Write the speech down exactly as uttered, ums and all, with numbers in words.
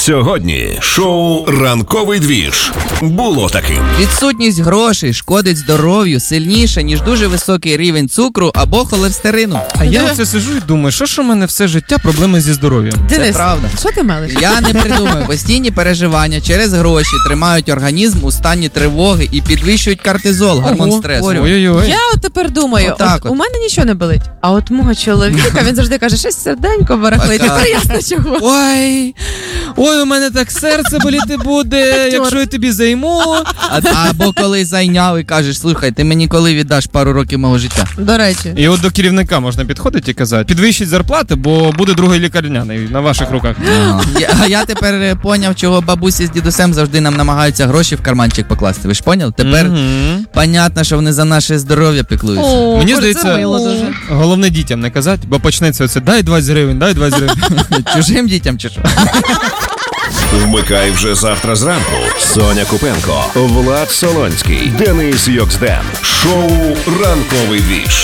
Сьогодні шоу «Ранковий двіж» було таким. Відсутність грошей шкодить здоров'ю сильніше, ніж дуже високий рівень цукру або холестерину. А я оце сижу і думаю, що ж у мене все життя проблеми зі здоров'ям. Це Денис, правда. що ти мелиш? Я не придумаю. Постійні переживання через гроші тримають організм у стані тривоги і підвищують кортизол, гормон Ого, стресу. говорю. Ой-ой-ой. Я от тепер думаю, Отак от от. у мене нічого не болить, а от мого чоловіка, він завжди каже, щось серденько барахлить, Така. тепер ясно чого. Ой, ой, у мене так серце боліти буде, якщо я тобі займу. А, або коли зайняв і кажеш, слухай, ти мені коли віддаш пару років мого життя? До речі. І от до керівника можна підходити і казати, підвищіть зарплати, бо буде другий лікарняний на ваших руках. Я, а я тепер е, поняв, чого бабусі з дідусем завжди нам намагаються гроші в карманчик покласти. Ви ж поняли? Тепер Мгм. понятно, що вони за наше здоров'я піклуються. О, Мені Боже, здається, це мило дуже. головне дітям не казати, бо почнеться оце дай двадцять гривень, дай двадцять гривень. Чужим дітям чи що? Вмикай вже завтра зранку. Соня Купенко, Влад Солонський, Денис Йоксден. Шоу «Ранковий двіж».